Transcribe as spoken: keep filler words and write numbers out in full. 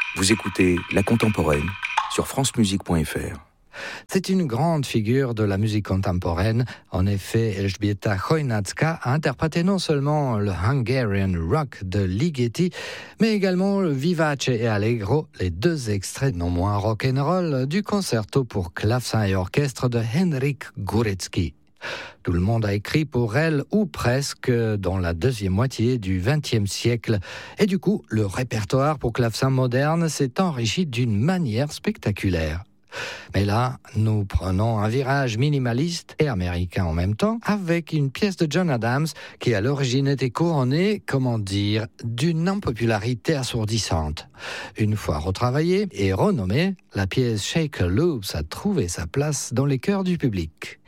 Vous écoutez La Contemporaine sur francemusique point f r. C'est une grande figure de la musique contemporaine. En effet, Elżbieta Chojnacka a interprété non seulement le Hungarian Rock de Ligeti, mais également le Vivace et Allegro, les deux extraits non moins rock'n'roll du concerto pour clavecin et orchestre de Henryk Górecki. Tout le monde a écrit pour elle, ou presque, dans la deuxième moitié du vingtième siècle. Et du coup, le répertoire pour clavecin moderne s'est enrichi d'une manière spectaculaire. Mais là, nous prenons un virage minimaliste et américain en même temps, avec une pièce de John Adams qui à l'origine était couronnée, comment dire, d'une impopularité assourdissante. Une fois retravaillée et renommée, la pièce Shaker Loops a trouvé sa place dans les cœurs du public.